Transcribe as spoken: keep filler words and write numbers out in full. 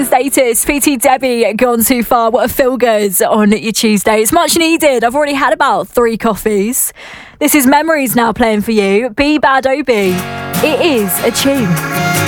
Status, P T Debbie, Gone Too Far. What a feel good on your Tuesday. It's much needed. I've already had about three coffees. This is Memories now playing for you. Be Bad Obi. It is a tune.